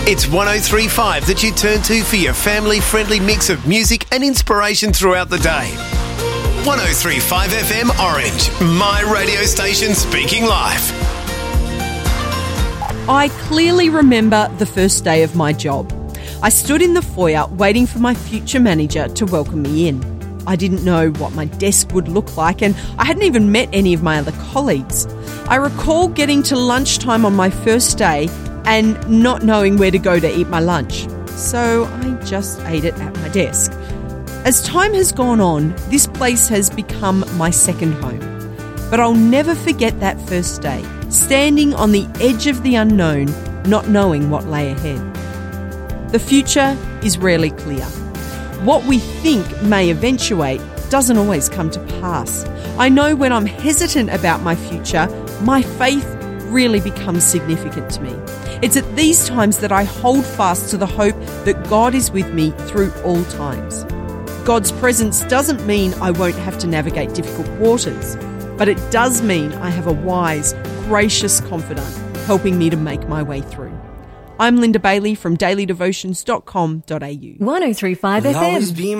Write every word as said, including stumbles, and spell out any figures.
It's one oh three point five that you turn to for your family-friendly mix of music and inspiration throughout the day. one oh three point five F M Orange, my radio station speaking life. I clearly remember the first day of my job. I stood in the foyer waiting for my future manager to welcome me in. I didn't know what my desk would look like, and I hadn't even met any of my other colleagues. I recall getting to lunchtime on my first day and not knowing where to go to eat my lunch. So I just ate it at my desk. As time has gone on, this place has become my second home. But I'll never forget that first day, standing on the edge of the unknown, not knowing what lay ahead. The future is rarely clear. What we think may eventuate doesn't always come to pass. I know when I'm hesitant about my future, my faith really becomes significant to me. It's at these times that I hold fast to the hope that God is with me through all times. God's presence doesn't mean I won't have to navigate difficult waters, but it does mean I have a wise, gracious confidant helping me to make my way through. I'm Linda Bailey from daily devotions dot com dot a u. one oh three point five F M.